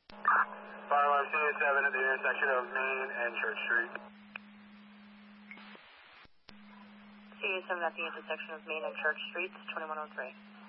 Fire alarm CA7 at the intersection of Main and Church Street. CA7 at the intersection of Main and Church Streets, 2103.